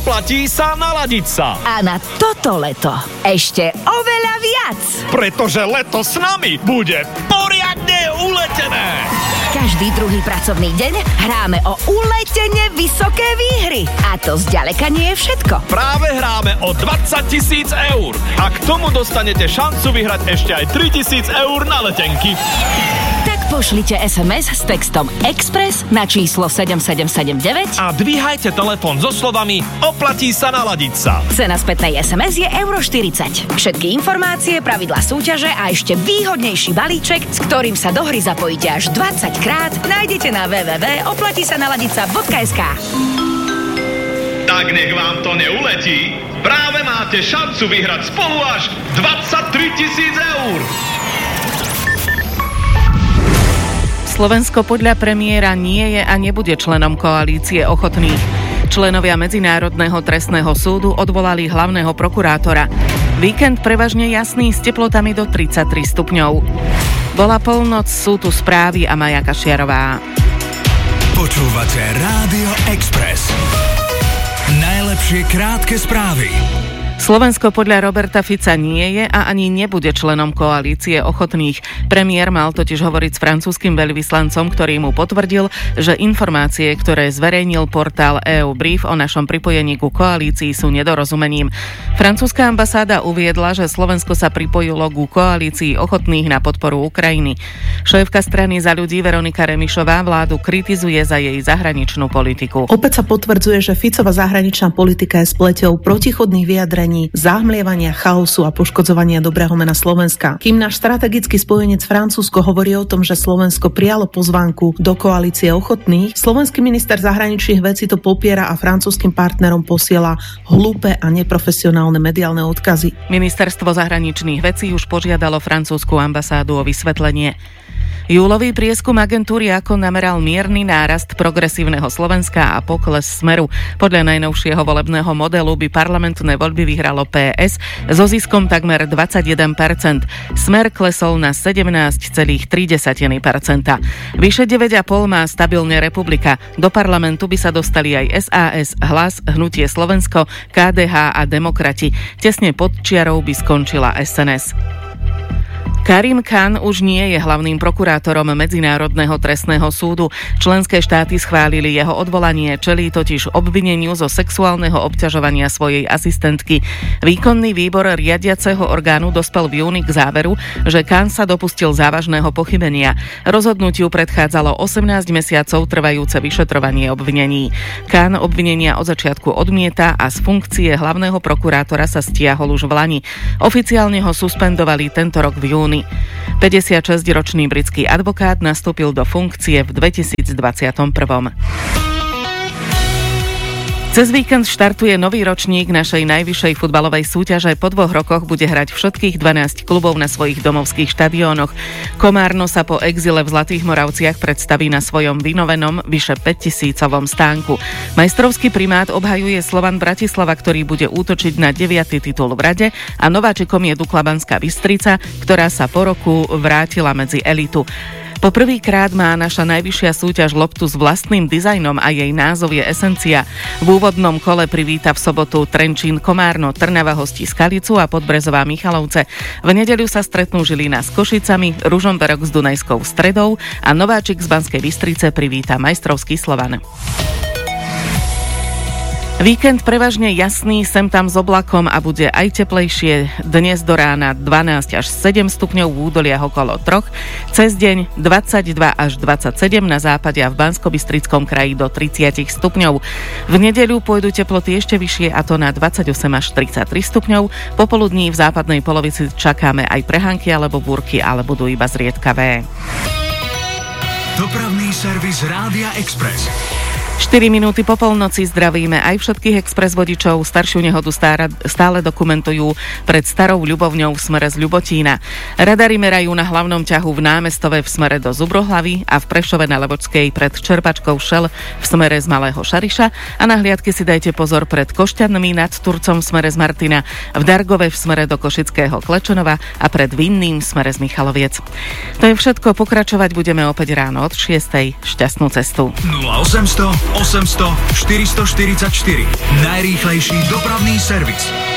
Oplatí sa naladiť sa. A na toto leto ešte oveľa viac. Pretože leto s nami bude poriadne uletené. Každý druhý pracovný deň hráme o uletene vysoké výhry. A to zďaleka nie je všetko. Práve hráme o 20 000 eur. A k tomu dostanete šancu vyhrať ešte aj 3 000 eur na letenky. Tak pošlite SMS s textom Express na číslo 7779 a dvíhajte telefón so slovami Oplatí sa naladiť sa. Cena spätnej SMS je €40. Všetky informácie, pravidlá súťaže a ešte výhodnejší balíček, s ktorým sa do hry zapojíte až 20 krát, nájdete na www.oplatisanaladica.sk. Tak nech vám to neuletí. Práve máte šancu vyhrať spolu až 23 000 eur. Slovensko podľa premiéra nie je a nebude členom koalície ochotných. Členovia Medzinárodného trestného súdu odvolali hlavného prokurátora. Víkend prevažne jasný s teplotami do 33 stupňov. Bola polnoc, sú tu správy a Maja Kašiarová. Počúvate Rádio Express. Najlepšie krátke správy. Slovensko podľa Roberta Fica nie je a ani nebude členom koalície ochotných. Premiér mal totiž hovoriť s francúzskym veľvyslancom, ktorý mu potvrdil, že informácie, ktoré zverejnil portál EU Brief o našom pripojení ku koalícii, sú nedorozumením. Francúzska ambasáda uviedla, že Slovensko sa pripojilo ku koalícii ochotných na podporu Ukrajiny. Šéfka strany Za ľudí Veronika Remišová vládu kritizuje za jej zahraničnú politiku. Opäť sa potvrdzuje, že Ficova zahraničná politika je spleťou protichodných vyjadrení, zahmlievania, chaosu a poškodzovania dobrého mena Slovenska. Kým náš strategický spojenec Francúzsko hovorí o tom, že Slovensko prijalo pozvánku do koalície ochotných, slovenský minister zahraničných vecí to popiera a francúzskym partnerom posiela hlúpe a neprofesionálne mediálne odkazy. Ministerstvo zahraničných vecí už požiadalo francúzsku ambasádu o vysvetlenie. Júlový prieskum agentúry AKO nameral mierny nárast progresívneho Slovenska a pokles Smeru. Podľa najnovšieho volebného modelu by parlamentné voľby vyhralo PS so ziskom takmer 21%. Smer klesol na 17,3%. Vyše 9,5% má stabilne Republika. Do parlamentu by sa dostali aj SAS, Hlas, Hnutie Slovensko, KDH a Demokrati. Tesne pod čiarou by skončila SNS. Karim Khan už nie je hlavným prokurátorom Medzinárodného trestného súdu. Členské štáty schválili jeho odvolanie, čelí totiž obvineniu zo sexuálneho obťažovania svojej asistentky. Výkonný výbor riadiaceho orgánu dospel v júni k záveru, že Khan sa dopustil závažného pochybenia. Rozhodnutiu predchádzalo 18 mesiacov trvajúce vyšetrovanie obvinení. Khan obvinenia od začiatku odmieta a z funkcie hlavného prokurátora sa stiahol už v lani. Oficiálne ho suspendovali tento rok v júni. 56-ročný britský advokát nastúpil do funkcie v 2021. Cez víkend štartuje nový ročník našej najvyššej futbalovej súťaže. Po 2 rokoch bude hrať všetkých 12 klubov na svojich domovských štadiónoch. Komárno sa po exile v Zlatých Moravciach predstaví na svojom vynovenom vyše 5000-ovom stánku. Majstrovský primát obhajuje Slovan Bratislava, ktorý bude útočiť na 9. titul v rade, a nováčikom je Dukla Banská Bystrica, ktorá sa po roku vrátila medzi elitu. Po prvýkrát má naša najvyššia súťaž loptu s vlastným dizajnom a jej názov je Esencia. V úvodnom kole privíta v sobotu Trenčín Komárno, Trnava hostí Skalicu a Podbrezová Michalovce. V nedeľu sa stretnú Žilina s Košicami, Ružomberok s Dunajskou Stredou a nováčik z Banskej Bystrice privíta majstrovský Slovan. Víkend prevažne jasný, sem tam s oblakom a bude aj teplejšie. Dnes do rána 12 až 7 stupňov, v údoliach okolo 3. Cez deň 22 až 27 na západe a v Banskobystrickom kraji do 30 stupňov. V nedeľu pôjdu teploty ešte vyššie, a to na 28 až 33 stupňov. Popoludní v západnej polovici čakáme aj prehánky alebo búrky, ale budú iba zriedkavé. Dopravný servis Rádia Express. 4 minúty po polnoci zdravíme aj všetkých express vodičov. Staršiu nehodu stále dokumentujú pred Starou Ľubovňou v smere z Ľubotína. Radary merajú na hlavnom ťahu v Námestove v smere do Zubrohlavy a v Prešove na Levočskej pred Čerpačkou Šel v smere z Malého Šariša, a na hliadky si dajte pozor pred Košťanmi nad Turcom v smere z Martina, v Dargove v smere do Košického Klečenova a pred Vinným v smere z Michaloviec. To je všetko, pokračovať budeme opäť ráno od 6:00. Šťastnú cestu. 0800 800 444. Najrýchlejší dopravný servis.